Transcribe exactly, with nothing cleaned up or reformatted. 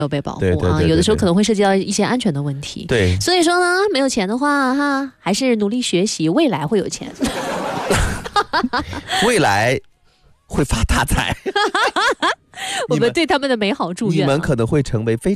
要被保护对对对对啊， 对有的时候可能会涉及到一些安全的问题。 对， 所以说呢，没有钱的话哈，还是努力学习，未来会有钱。 未来会发大财。 我们对他们的美好祝愿、啊。 你们可能会成为非